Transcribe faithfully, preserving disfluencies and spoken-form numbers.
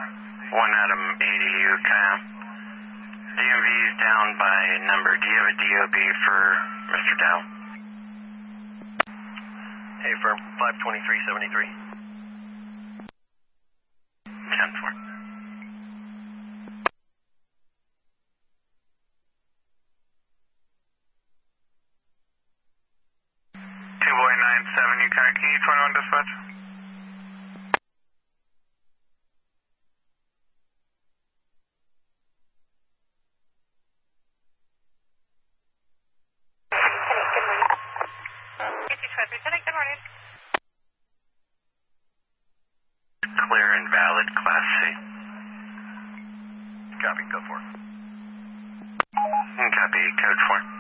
one Adam A D U, Kyle. D M V is down by number. Do you have a D O B for Mister Dow? Hey, firm, five twenty-three seventy-three. ten four. Two boy nine seven, you kind of key twenty-one dispatch. Good morning. Clear and valid, Class C. Copy, go for it. Copy, code four.